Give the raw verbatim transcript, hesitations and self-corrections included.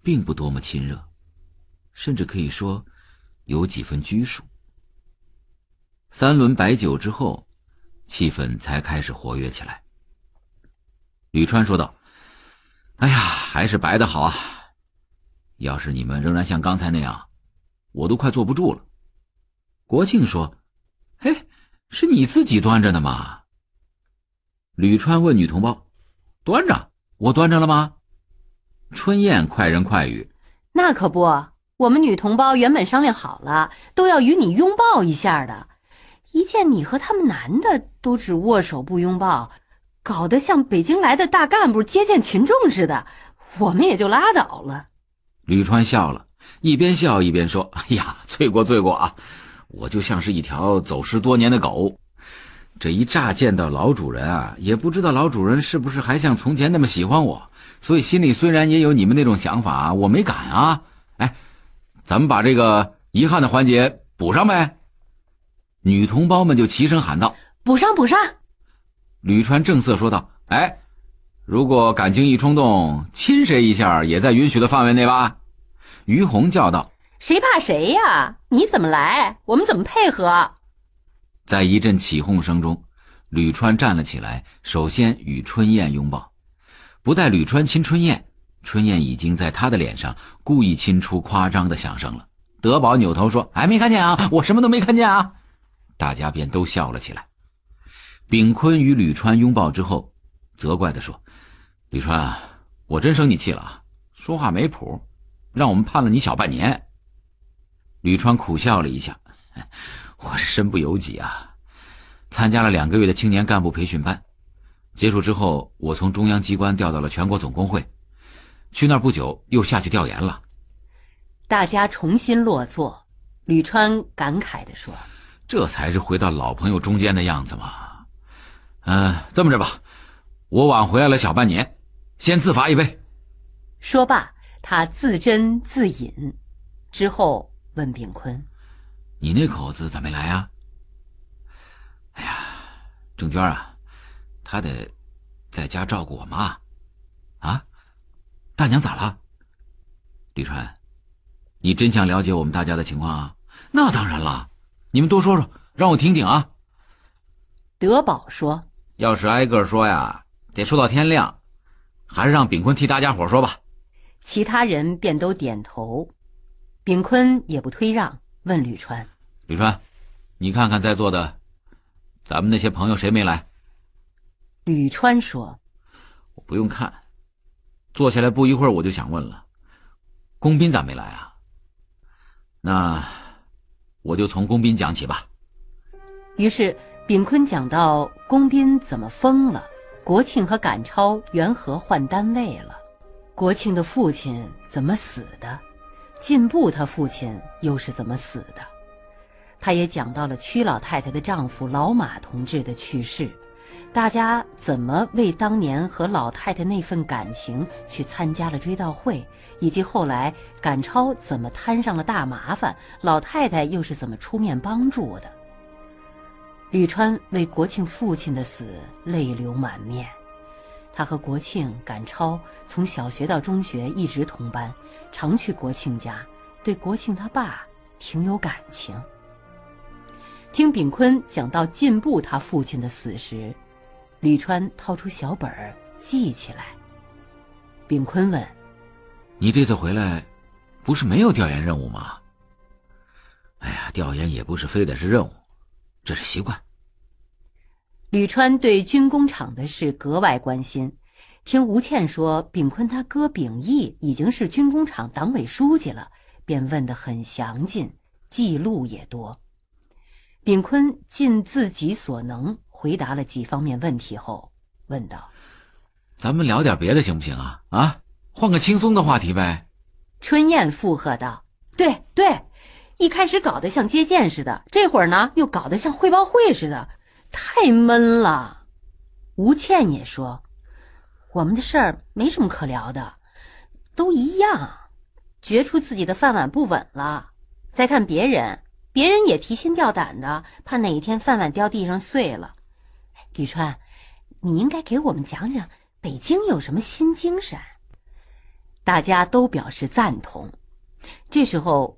并不多么亲热，甚至可以说有几分拘束。三轮白酒之后，气氛才开始活跃起来。吕川说道：哎呀，还是白的好啊，要是你们仍然像刚才那样，我都快坐不住了。国庆说：嘿，是你自己端着的吗？吕川问女同胞：端着？我端着了吗？春燕快人快语： 那可不，我们女同胞原本商量好了，都要与你拥抱一下的，一见你和他们男的都只握手不拥抱，搞得像北京来的大干部接见群众似的，我们也就拉倒了。 吕川笑了，一边笑一边说：哎呀，罪过罪过啊，我就像是一条走失多年的狗，这一乍见到老主人啊，也不知道老主人是不是还像从前那么喜欢我，所以心里虽然也有你们那种想法，我没敢啊。哎，咱们把这个遗憾的环节补上呗。女同胞们就齐声喊道： 补上补上。 吕川正色说道：哎，如果感情一冲动，亲谁一下也在允许的范围内吧。于红叫道： 谁怕谁呀？你怎么来，我们怎么配合。 在一阵起哄声中，吕川站了起来，首先与春燕拥抱。不待吕川亲春燕，春燕已经在他的脸上故意亲出夸张的响声了。德宝扭头说：还没看见啊，我什么都没看见啊。大家便都笑了起来。炳坤与吕川拥抱之后，责怪地说：吕川，我真生你气了，说话没谱，让我们盼了你小半年。吕川苦笑了一下：我是身不由己啊，参加了两个月的青年干部培训班，结束之后我从中央机关调到了全国总工会，去那儿不久又下去调研了。 大家重新落座，吕川感慨地说： 这才是回到老朋友中间的样子嘛。嗯、呃，这么着吧，我晚回来了小半年，先自罚一杯。 说罢，他自斟自饮，之后问炳坤： 你那口子咋没来啊？哎呀，郑娟啊，她得在家照顾我妈。啊？大娘咋了？吕川，你真想了解我们大家的情况啊？那当然了，你们多说说，让我听听啊。 德宝说： 要是挨个说呀，得说到天亮，还是让炳坤替大家伙说吧。 其他人便都点头。炳坤也不推让，问吕川： 吕川，你看看在座的咱们那些朋友谁没来？ 吕川说： 我不用看，坐下来不一会儿我就想问了，龚斌咋没来啊？那我就从龚斌讲起吧。 于是炳坤讲到龚斌怎么疯了，国庆和赶超缘何换单位了，国庆的父亲怎么死的，进步他父亲又是怎么死的。他也讲到了曲老太太的丈夫老马同志的去世，大家怎么为当年和老太太那份感情去参加了追悼会，以及后来赶超怎么摊上了大麻烦，老太太又是怎么出面帮助的。吕川为国庆父亲的死泪流满面，他和国庆、赶超从小学到中学一直同班，常去国庆家，对国庆他爸挺有感情。听炳坤讲到进步他父亲的死时，吕川掏出小本儿记起来。炳坤问： 你这次回来不是没有调研任务吗？哎呀，调研也不是非得是任务，这是习惯。 吕川对军工厂的事格外关心，听吴倩说炳坤他哥炳义已经是军工厂党委书记了，便问得很详尽，记录也多。炳坤尽自己所能回答了几方面问题后问道： 咱们聊点别的行不行啊？啊，换个轻松的话题呗。 春燕附和道：对对，一开始搞得像接见似的，这会儿呢又搞得像汇报会似的，太闷了。吴倩也说：我们的事儿没什么可聊的，都一样，觉出自己的饭碗不稳了。再看别人，别人也提心吊胆的，怕哪一天饭碗掉地上碎了。吕川，你应该给我们讲讲北京有什么新精神。 大家都表示赞同。这时候